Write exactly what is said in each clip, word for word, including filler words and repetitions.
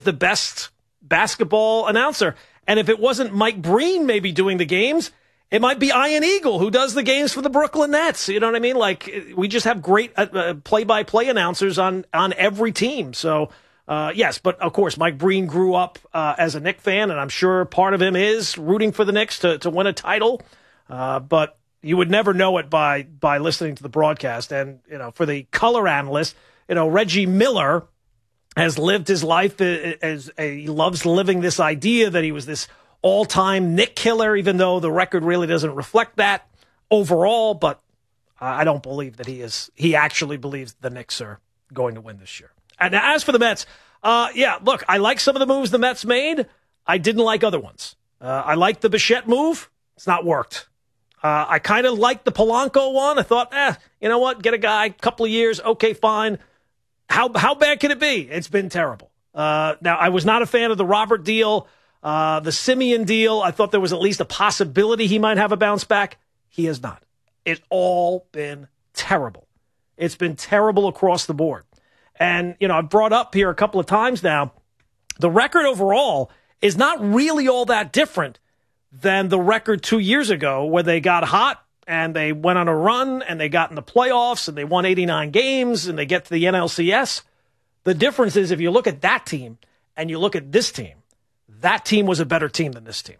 the best basketball announcer. And if it wasn't Mike Breen maybe doing the games, it might be Ian Eagle who does the games for the Brooklyn Nets. You know what I mean? Like, we just have great uh, play-by-play announcers on, on every team. So, uh, yes, but of course, Mike Breen grew up uh, as a Knicks fan, and I'm sure part of him is rooting for the Knicks to, to win a title. Uh, but you would never know it by by listening to the broadcast. And, you know, for the color analyst, you know, Reggie Miller has lived his life as a, he loves living this idea that he was this all-time Knick killer, even though the record really doesn't reflect that overall. But I don't believe that he is. He actually believes the Knicks are going to win this year. And as for the Mets, uh, yeah, look, I like some of the moves the Mets made. I didn't like other ones. Uh, I liked the Bichette move. It's not worked. Uh, I kind of liked the Polanco one. I thought, eh, you know what? Get a guy, couple of years, okay, fine. How how bad can it be? It's been terrible. Uh, now, I was not a fan of the Robert deal, uh, the Simeon deal. I thought there was at least a possibility he might have a bounce back. He has not. It's all been terrible. It's been terrible across the board. And, you know, I've brought up here a couple of times now, the record overall is not really all that different than the record two years ago where they got hot and they went on a run and they got in the playoffs and they won eighty-nine games and they get to the N L C S. The difference is if you look at that team and you look at this team, that team was a better team than this team.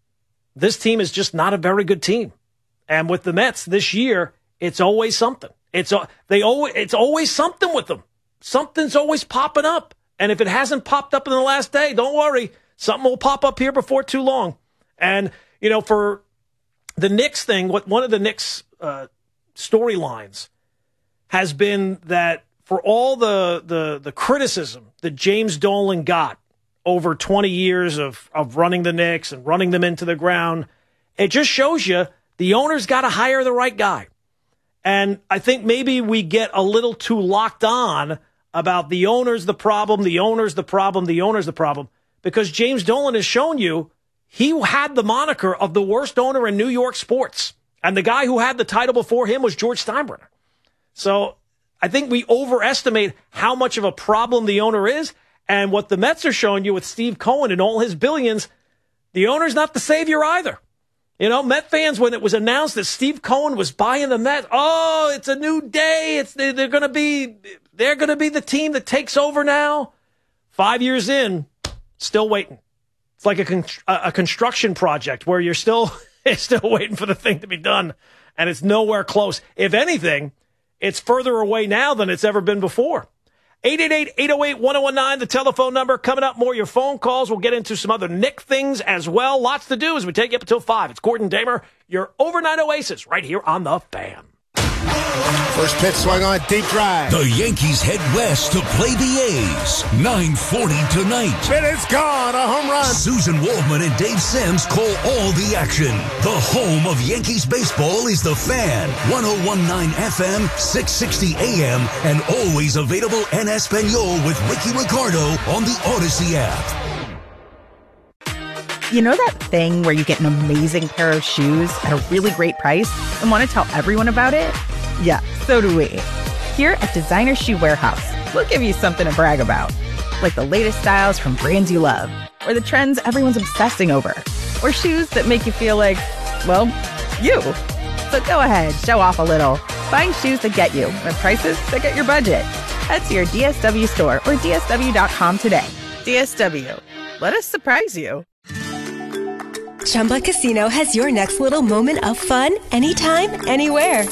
This team is just not a very good team. And with the Mets this year, it's always something. It's they always it's always something with them. Something's always popping up. And if it hasn't popped up in the last day, don't worry. Something will pop up here before too long. And, you know, for the Knicks thing, what one of the Knicks uh, storylines has been that for all the, the the criticism that James Dolan got over twenty years of, of running the Knicks and running them into the ground, it just shows you the owner's got to hire the right guy. And I think maybe we get a little too locked on about the owner's the problem, the owner's the problem, the owner's the problem, because James Dolan has shown you he had the moniker of the worst owner in New York sports. And the guy who had the title before him was George Steinbrenner. So I think we overestimate how much of a problem the owner is. And what the Mets are showing you with Steve Cohen and all his billions, the owner's not the savior either. You know, Met fans, when it was announced that Steve Cohen was buying the Mets, oh, it's a new day. It's they're going to be they're going to be the team that takes over now. Five years in, still waiting. It's like a con- a construction project where you're still still waiting for the thing to be done, and it's nowhere close. If anything, it's further away now than it's ever been before. eight eight eight, eight oh eight, one oh one nine, the telephone number. Coming up, more of your phone calls. We'll get into some other Knick things as well. Lots to do as we take you up until five. It's Gordon Damer, your overnight oasis, right here on The Fan. First pitch swung on, deep drive. The Yankees head west to play the A's. nine forty tonight. And it's gone, a home run. Susan Waldman and Dave Sims call all the action. The home of Yankees baseball is The Fan. one oh one point nine F M, six sixty A M, and always available en Espanol with Ricky Ricardo on the Odyssey app. You know that thing where you get an amazing pair of shoes at a really great price and want to tell everyone about it? Yeah, so do we. Here at Designer Shoe Warehouse, we'll give you something to brag about. Like the latest styles from brands you love, or the trends everyone's obsessing over, or shoes that make you feel like, well, you. So go ahead, show off a little. Find shoes that get you at prices that get your budget. Head to your D S W store or D S W dot com today. D S W. Let us surprise you. Chumba Casino has your next little moment of fun anytime, anywhere.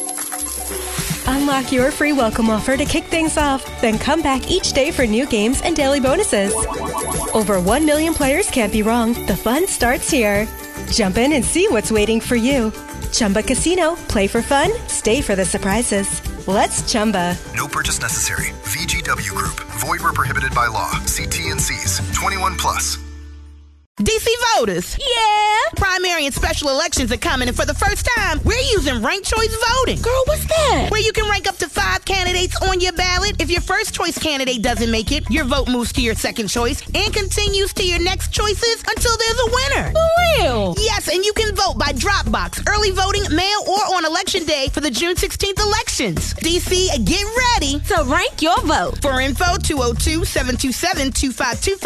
Unlock your free welcome offer to kick things off, then come back each day for new games and daily bonuses. Over one million players can't be wrong. The fun starts here. Jump in and see what's waiting for you. Chumba Casino. Play for fun. Stay for the surprises. Let's Chumba. No purchase necessary. V G W Group. Void where prohibited by law. See T and C's. twenty-one plus. D C voters. Yeah. Primary and special elections are coming, and for the first time, we're using ranked choice voting. Girl, what's that? Where you can rank up to five candidates on your ballot. If your first choice candidate doesn't make it, your vote moves to your second choice and continues to your next choices until there's a winner. For real? Yes, and you can vote by drop box, early voting, mail, or on election day for the June sixteenth elections. D C, get ready to rank your vote. For info, two oh two, seven two seven, two five two five.